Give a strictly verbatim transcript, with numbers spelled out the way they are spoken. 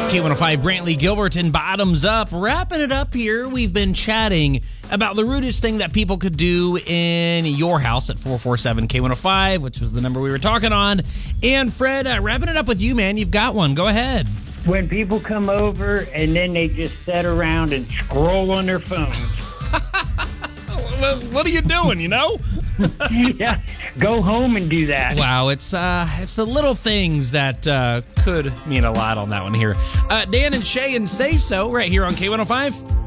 K one oh five Brantley Gilbert and Bottoms Up. Wrapping it up here, we've been chatting about the rudest thing that people could do in your house at four four seven K one oh five, which was the number we were talking on. And Fred, uh, wrapping it up with you, man. You've got one. Go ahead. When people come over and then they just sit around and scroll on their phones. What are you doing, you know? Yeah, go home and do that. Wow, it's uh, it's the little things that uh, could mean a lot on that one here. Uh, Dan and Shay and Say So right here on K one oh five.